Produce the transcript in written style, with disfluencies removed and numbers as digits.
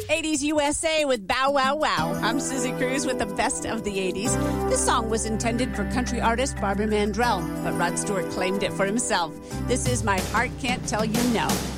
80s USA with Bow Wow Wow. I'm Susie Cruz with the best of the 80s. This song was intended for country artist Barbara Mandrell, but Rod Stewart claimed it for himself. This is My Heart Can't Tell You No.